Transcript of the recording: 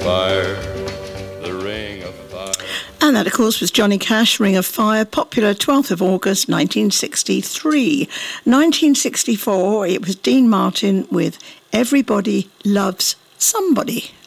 fire, the Ring of Fire. And that, of course, was Johnny Cash, Ring of Fire, popular 12th of August 1963. 1964, it was Dean Martin with Everybody Loves Somebody.